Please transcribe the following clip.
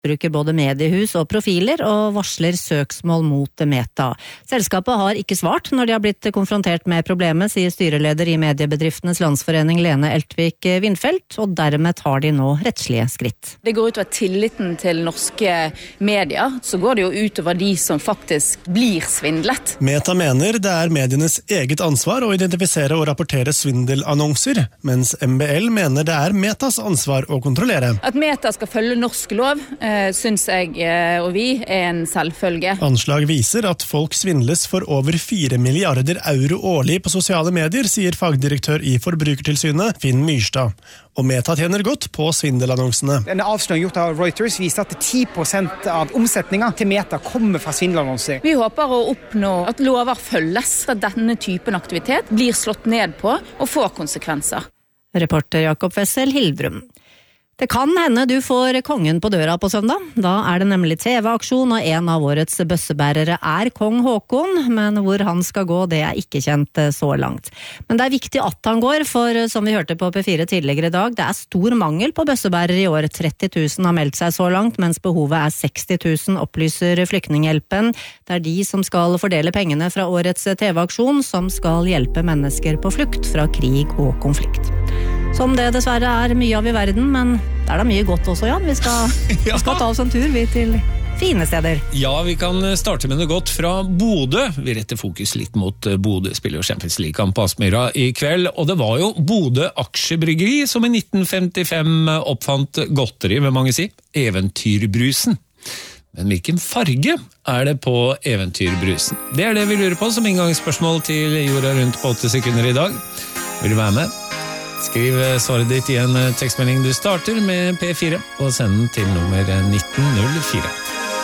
bruker både mediehus og profiler, og varsler søksmål mot Meta. Selskapet har ikke svart når de har blitt konfrontert med problemet, sier styreleder i Mediebedriftenes Landsforening Lene Eltvik Vindfeldt, og dermed tar de nå rettslige skritt. Det går utover tilliten til norske medier, så går det jo utover de som faktisk blir svindlet. Meta mener det er medienes eget ansvar å identifisere og rapportere svindelannonser, mens MBL mener det er Metas ansvar å kontrollere. At Meta skal følge norsk lov, synes jeg og vi er en selvfølge. Anslag viser at folk svindles for over 4 milliarder euro årlig på sosiale medier, sier fagdirektør i Forbrukertilsynet, Finn Myrstad. Og Meta tjener godt på svindelannonsene. En avsløring gjort av Reuters viser at 10% av omsetningen til Meta kommer fra svindelannonser. Vi håper å oppnå at lover følges, at denne typen aktivitet blir slått ned på og får konsekvenser. Reporter Jakob Wessel Hildrum. Det kan hende du får kongen på døra på søndag. Da er det nemlig TV-aksjon, og en av årets bøssebærere er kong Håkon, men hvor han skal gå, det er ikke kjent så langt. Men det er viktig at han går, for som vi hørte på P4 tidligere i dag, det er stor mangel på bøssebærere i år. 30 000 har meldt seg så langt, mens behovet er 60 000, opplyser Flyktninghjelpen. Det er de som skal fordele pengene fra årets TV-aksjon, som skal hjelpe mennesker på flukt fra krig og konflikt. Som det dessverre er mye av i verden, men det er da mye godt også, Jan. Vi skal ta oss en tur til fine steder. Ja, vi kan starte med noe godt fra Bodø. Vi retter fokus litt mot Bodø, spiller jo Champions League-kamp på Aspmyra i kveld, og det var jo Bodø Aksjebryggeri som i 1955 oppfant godteri, vil mange si, eventyrbrusen. Men hvilken farge er det på eventyrbrusen? Det er det vi lurer på som inngangsspørsmål til Jorda rundt på 8 sekunder i dag. Vil du være med? Skriv svaret ditt i en tekstmelding. Du starter med P4 og send den til nummer 1904.